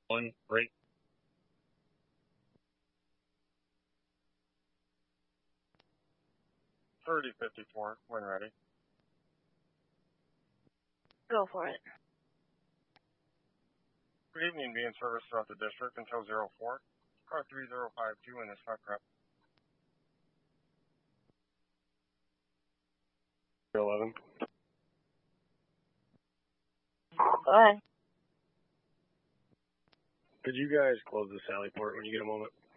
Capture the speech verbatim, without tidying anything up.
One, break. thirty fifty-four, when ready. Go for it. Good evening, be in service throughout the district until zero four. Car three zero five two in this truck prep. eleven. Go ahead. Could you guys close the Sally port when you get a moment?